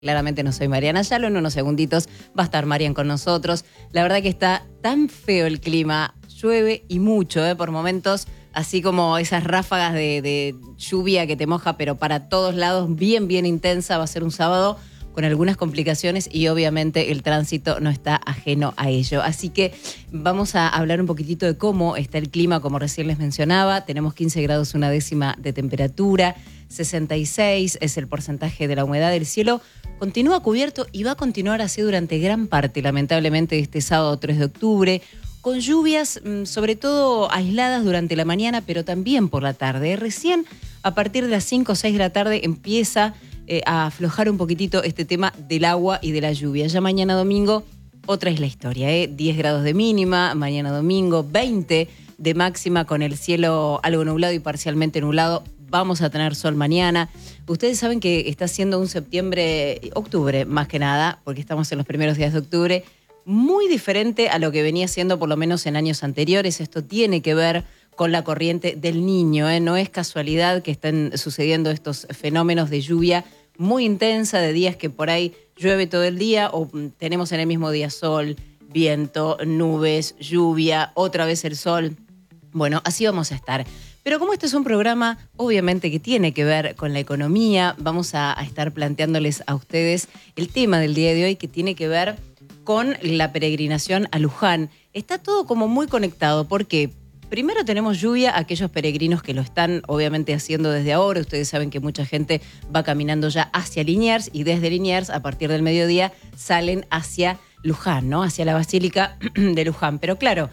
Claramente no soy Mariana Yalo, en unos segunditos va a estar Marian con nosotros. La verdad que está tan feo el clima, llueve y mucho, por momentos, así como esas ráfagas de lluvia que te moja, pero para todos lados, bien intensa. Va a ser un sábado con algunas complicaciones y obviamente el tránsito no está ajeno a ello. Así que vamos a hablar un poquitito de cómo está el clima, como recién les mencionaba. Tenemos 15 grados 1/10 de temperatura, 66 es el porcentaje de la humedad del cielo. Continúa cubierto y va a continuar así durante gran parte, lamentablemente, de este sábado 3 de octubre, con lluvias sobre todo aisladas durante la mañana, pero también por la tarde. Recién a partir de las 5 o 6 de la tarde empieza a aflojar un poquitito este tema del agua y de la lluvia. Ya mañana domingo, otra es la historia, 10 grados de mínima, mañana domingo 20 de máxima con el cielo algo nublado y parcialmente nublado. Vamos a tener sol mañana. Ustedes saben que está siendo un octubre más que nada, porque estamos en los primeros días de octubre, muy diferente a lo que venía siendo por lo menos en años anteriores. Esto tiene que ver con la corriente del Niño, No es casualidad que estén sucediendo estos fenómenos de lluvia muy intensa, de días que por ahí llueve todo el día o tenemos en el mismo día sol, viento, nubes, lluvia, otra vez el sol. Bueno, así vamos a estar. Pero como este es un programa, obviamente, que tiene que ver con la economía, vamos a estar planteándoles a ustedes el tema del día de hoy, que tiene que ver con la peregrinación a Luján. Está todo como muy conectado, porque primero tenemos lluvia, aquellos peregrinos que lo están obviamente haciendo desde ahora. Ustedes saben que mucha gente va caminando ya hacia Liniers y desde Liniers, a partir del mediodía, salen hacia Luján, Hacia la Basílica de Luján. Pero claro,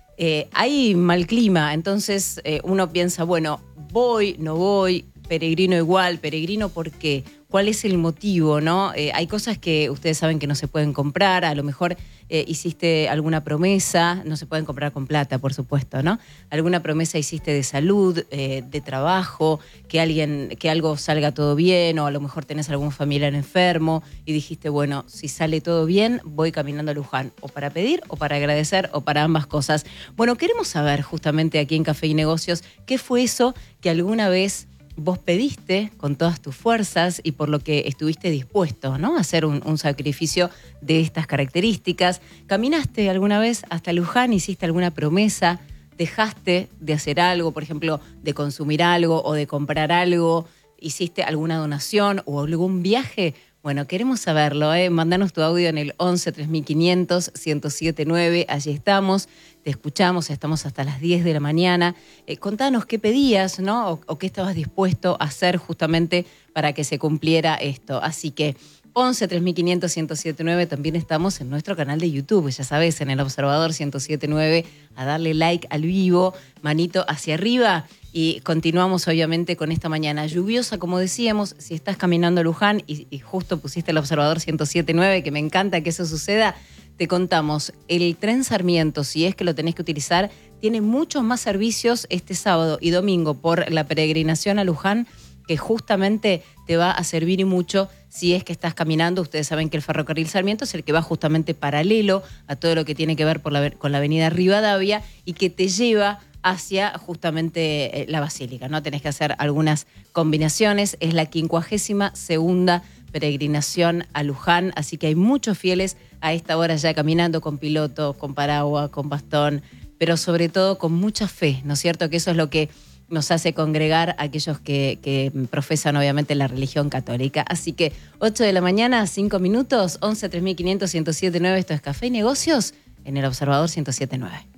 hay mal clima, entonces uno piensa, bueno, voy, no voy, peregrino igual, peregrino ¿por qué? ¿Cuál es el motivo, Hay cosas que ustedes saben que no se pueden comprar, a lo mejor hiciste alguna promesa, no se pueden comprar con plata, por supuesto, Alguna promesa hiciste de salud, de trabajo, que algo salga todo bien, o a lo mejor tenés algún familiar enfermo y dijiste, bueno, si sale todo bien, voy caminando a Luján, o para pedir, o para agradecer, o para ambas cosas. Bueno, queremos saber justamente aquí en Café y Negocios qué fue eso que alguna vez vos pediste con todas tus fuerzas y por lo que estuviste dispuesto, a hacer un sacrificio de estas características. ¿Caminaste alguna vez hasta Luján? ¿Hiciste alguna promesa? ¿Dejaste de hacer algo, por ejemplo, de consumir algo o de comprar algo? ¿Hiciste alguna donación o algún viaje? Bueno, queremos saberlo, Mándanos tu audio en el 11 3500 1079. Allí estamos, te escuchamos, estamos hasta las 10 de la mañana. Contanos qué pedías, o qué estabas dispuesto a hacer justamente para que se cumpliera esto. Así que 11 3500 1079, también estamos en nuestro canal de YouTube, ya sabes, en El Observador 1079, a darle like al vivo, manito hacia arriba. Y continuamos obviamente con esta mañana lluviosa, como decíamos. Si estás caminando a Luján y justo pusiste El Observador 1079, que me encanta que eso suceda, te contamos, el tren Sarmiento, si es que lo tenés que utilizar, tiene muchos más servicios este sábado y domingo por la peregrinación a Luján, que justamente te va a servir y mucho si es que estás caminando. Ustedes saben que el ferrocarril Sarmiento es el que va justamente paralelo a todo lo que tiene que ver con la avenida Rivadavia y que te lleva hacia justamente la Basílica, Tenés que hacer algunas combinaciones. Es la 52ª peregrinación a Luján, así que hay muchos fieles a esta hora ya caminando con piloto, con paraguas, con bastón, pero sobre todo con mucha fe, ¿no es cierto? Que eso es lo que nos hace congregar a aquellos que profesan obviamente la religión católica. Así que 8 de la mañana, 5 minutos, 11 3500 1079, esto es Café y Negocios en El Observador 1079.